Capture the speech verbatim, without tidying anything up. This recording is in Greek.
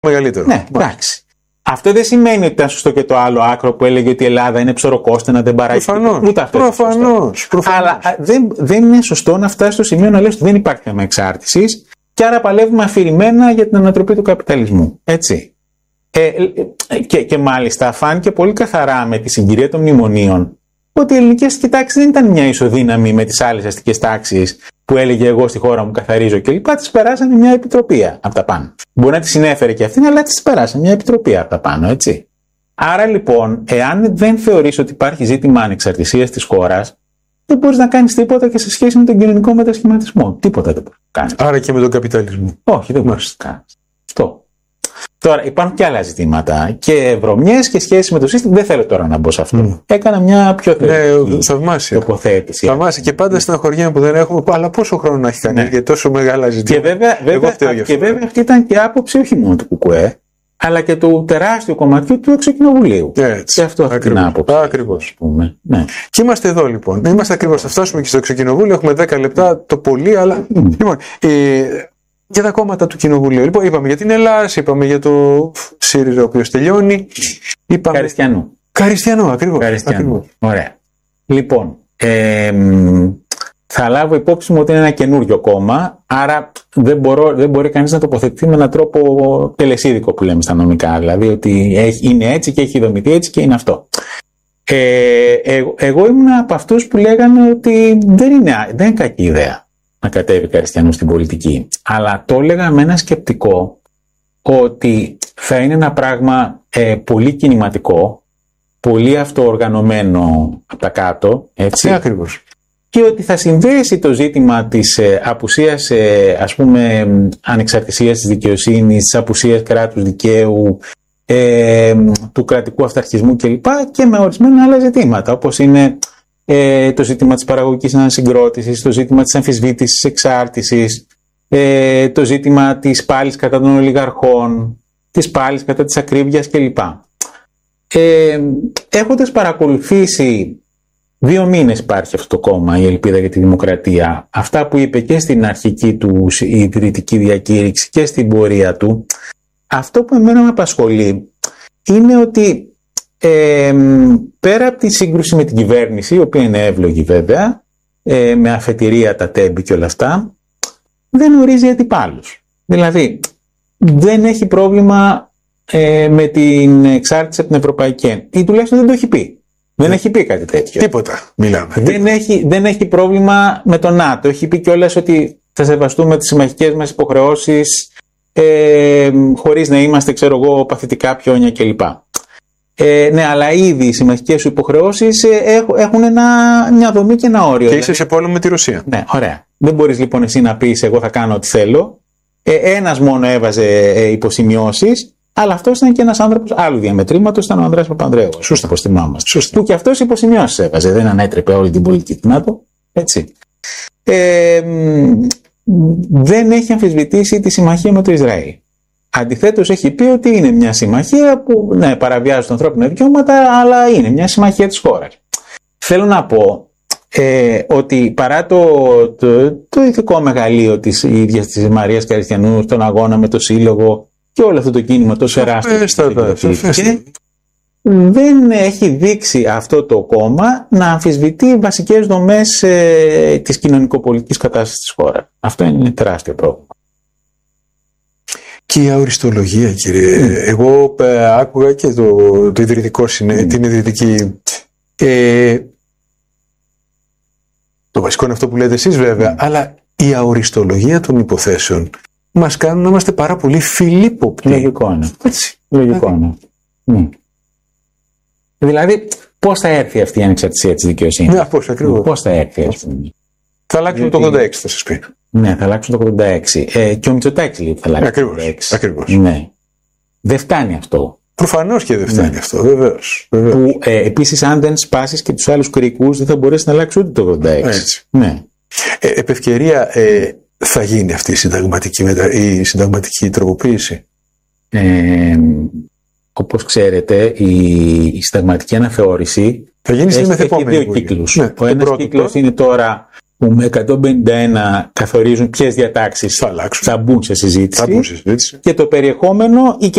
μεγαλύτερο. Ναι, εντάξει. Αυτό δεν σημαίνει ότι ήταν σωστό και το άλλο άκρο που έλεγε ότι η Ελλάδα είναι ψωροκόστενα, δεν παράγει. Προφανώς. Προφανώς. Αλλά δεν, δεν είναι σωστό να φτάσει στο σημείο να λες ότι δεν υπάρχει θέμα εξάρτησης και άρα παλεύουμε αφηρημένα για την ανατροπή του καπιταλισμού. Έτσι. Ε, και, και μάλιστα φάνηκε πολύ καθαρά με τη συγκυρία των μνημονίων ότι οι ελληνικές τάξεις δεν ήταν μια ισοδύναμη με τις άλλες αστικές τάξεις που έλεγε εγώ στη χώρα μου καθαρίζω κλπ. Τις περάσανε μια επιτροπία από τα πάνω. Μπορεί να τις συνέφερε και αυτήν, αλλά τις περάσανε μια επιτροπία από τα πάνω, έτσι. Άρα λοιπόν, εάν δεν θεωρείς ότι υπάρχει ζήτημα ανεξαρτησίας της χώρας, δεν μπορείς να κάνεις τίποτα και σε σχέση με τον κοινωνικό μετασχηματισμό. Τίποτα δεν μπορείς να κάνεις. Άρα και με τον καπιταλισμό. Όχι, δεν μπορείς να κάνεις. Αυτό. Τώρα υπάρχουν και άλλα ζητήματα και βρωμιές και σχέσεις με το σύστημα. Δεν θέλω τώρα να μπω σε αυτό. Mm. Έκανα μια πιο θαυμάσια τοποθέτηση. Θαυμάσια και πάντα στην αγχωριά που δεν έχουμε. Αλλά πόσο χρόνο να έχει κάνει, ναι, για τόσο μεγάλα ζητήματα. Και βέβαια, βέβαια, και βέβαια αυτή ήταν και άποψη όχι μόνο του ΚΚΕ, αλλά και του τεράστιου κομματιού του Εξωκοινοβουλίου. Έτσι. Και αυτό αυτή την άποψη. Ακριβώς. Ναι. Και είμαστε εδώ λοιπόν. Είμαστε ακριβώς. Θα φτάσουμε και στο Εξωκοινοβούλιο. Έχουμε δέκα λεπτά το πολύ, αλλά. Mm. Λοιπόν, ε, για τα κόμματα του Κοινοβουλίου. Λοιπόν, είπαμε για την Ελλάδα, είπαμε για το ΣΥΡΙΖΑ ο οποίος τελειώνει. Είπαμε... Καριστιανού. Καριστιανού, ακριβώς. Καριστιανού. Ωραία. Λοιπόν, ε, θα λάβω υπόψη μου ότι είναι ένα καινούριο κόμμα, άρα δεν, μπορώ, δεν μπορεί κανείς να τοποθετηθεί με έναν τρόπο τελεσίδικο που λέμε στα νομικά. Δηλαδή ότι έχει, είναι έτσι και έχει δομηθεί έτσι και είναι αυτό. Ε, εγώ, εγώ ήμουν από αυτούς που λέγανε ότι δεν είναι, δεν είναι κακή ιδέα να κατέβει Καριστιανού στην πολιτική. Αλλά το έλεγα με ένα σκεπτικό ότι θα είναι ένα πράγμα ε, πολύ κινηματικό, πολύ αυτοοργανωμένο από τα κάτω, έτσι. Ναι, ακριβώς. Και ότι θα συνδέσει το ζήτημα της ε, απουσίας, ε, ας πούμε, ανεξαρτησίας της δικαιοσύνης, της απουσίας κράτους δικαίου, ε, του κρατικού αυταρχισμού κλπ. Και με ορισμένα άλλα ζητήματα, όπως είναι ε, το ζήτημα της παραγωγικής ανασυγκρότησης, το ζήτημα της αμφισβήτησης της εξάρτησης, ε, το ζήτημα της πάλης κατά των ολιγαρχών, της πάλης κατά της ακρίβειας κλπ. Ε, έχοντας παρακολουθήσει δύο μήνες υπάρχει αυτό το κόμμα, η Ελπίδα για τη Δημοκρατία, αυτά που είπε και στην αρχική του η ιδρυτική διακήρυξη και στην πορεία του, αυτό που εμένα με απασχολεί είναι ότι ε, πέρα από τη σύγκρουση με την κυβέρνηση, η οποία είναι εύλογη βέβαια, ε, με αφετηρία τα τέμπη και όλα αυτά, δεν ορίζει αντιπάλους. Δηλαδή δεν έχει πρόβλημα ε, με την εξάρτηση από την Ευρωπαϊκή Ένωση, ή τουλάχιστον δεν το έχει πει. Δεν έχει πει κάτι τέτοιο. Τίποτα μιλάμε. Δεν έχει, δεν έχει πρόβλημα με το ΝΑΤΟ. Έχει πει κιόλας ότι θα σεβαστούμε τις συμμαχικές μας υποχρεώσεις ε, χωρίς να είμαστε, ξέρω εγώ, παθητικά πιόνια κλπ. Ε, ναι, αλλά ήδη οι συμμαχικές σου υποχρεώσεις ε, έχουν ένα, μια δομή και ένα όριο. Και είσαι σε πόλεμο με τη Ρωσία. Ναι, ωραία. Δεν μπορείς λοιπόν εσύ να πεις εγώ θα κάνω ό,τι θέλω. Ε, ένας μόνο έβαζε ε, υποσημειώσεις. Αλλά αυτός ήταν και ένας άνθρωπος άλλου διαμετρήματος, ήταν ο Ανδρέας Παπανδρέου. Σωστά, όπως θυμάμαστε. Σωστά. Που και αυτός υποσημειώσεις έβαζε, δεν ανέτρεπε όλη την πολιτική του ΝΑΤΟ. Έτσι. Ε, δεν έχει αμφισβητήσει τη συμμαχία με το Ισραήλ. Αντιθέτως, έχει πει ότι είναι μια συμμαχία που ναι, παραβιάζει τα ανθρώπινα δικαιώματα, αλλά είναι μια συμμαχία της χώρας. Θέλω να πω ε, ότι παρά το, το, το ηθικό μεγαλείο της ίδιας της Μαρίας Καριστιανού στον αγώνα με το Σύλλογο και όλο αυτό το κίνημα τόσο τεράστιο δεν έχει δείξει αυτό το κόμμα να αμφισβητεί βασικές δομές ε, της κοινωνικοπολιτικής κατάστασης της χώρας. Αυτό είναι ένα τεράστιο πρόβλημα. Και η αοριστολογία, κύριε. Mm. Εγώ ε, άκουγα και το, το ιδρυτικό συνέ, mm. την ιδρυτική. Ε, το βασικό είναι αυτό που λέτε εσείς βέβαια, mm. αλλά η αοριστολογία των υποθέσεων μας κάνουν να είμαστε πάρα πολύ φιλίποπτοι. Λογικό είναι. Έτσι. Λογικό είναι. Mm. Δηλαδή, πώς θα έρθει αυτή η ανεξαρτησία της δικαιοσύνης. Ναι, πώς ακριβώς. Πώς θα έρθει αυτή. Θα αλλάξουν το ογδόντα έξι, θα σας πει. Ναι, θα αλλάξουν το ογδόντα έξι. Ε, και ο Μητσοτάκης λέει θα αλλάξει ακριβώς, το ογδόντα έξι. Ακριβώς. Ναι. Δεν φτάνει αυτό. Προφανώς και δεν φτάνει ναι. αυτό, βεβαίως. Που ε, επίσης, αν δεν σπάσεις και τους άλλους κρίκους, δεν θα μπορέσει να αλλάξει ούτε το ογδόντα έξι. Έτσι. Ναι. Ε, επ' ευκαιρία, ε, θα γίνει αυτή η συνταγματική, μετα... η συνταγματική τροποποίηση. Ε, όπως ξέρετε, η, η συνταγματική αναθεώρηση θα γίνει έχει, έχει δύο κύκλους. Ναι, ο ένας κύκλος είναι τώρα που με εκατόν πενήντα ένα καθορίζουν ποιες διατάξεις θα, θα μπουν σε συζήτηση. Θα μπουν σε συζήτηση. Και το περιεχόμενο ή και